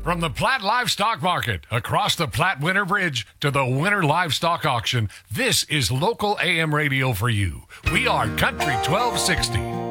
From the Platte Livestock Market, across the Platte Winter Bridge to the Winter Livestock Auction, this is local AM radio for you. We are Country 1260.